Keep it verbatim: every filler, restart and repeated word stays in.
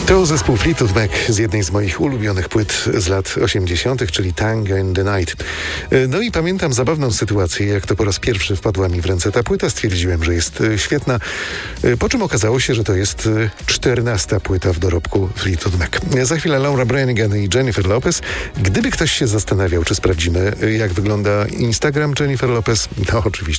To zespół Fleetwood Mac z jednej z moich ulubionych płyt z lat osiemdziesiątych, czyli Tango in the Night. No i pamiętam zabawną sytuację, jak to po raz pierwszy wpadła mi w ręce ta płyta. Stwierdziłem, że jest świetna, po czym okazało się, że to jest czternasta płyta w dorobku Fleetwood Mac. Za chwilę Laura Branigan i Jennifer Lopez. Gdyby ktoś się zastanawiał, czy sprawdzimy, jak wygląda Instagram Jennifer Lopez, no oczywiście